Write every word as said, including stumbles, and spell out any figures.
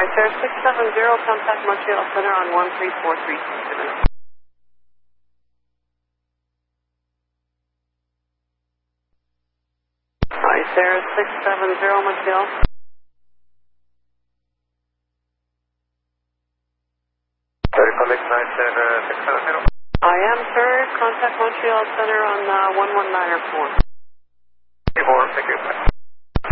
Hi, sir, six seven zero, contact Montreal Center on one three four three two. Hi, Sarah, six seven zero, Montreal. Connect nine seven six seven zero. I am, sir. Contact Montreal Center on uh, one one nine four. Four, thank you.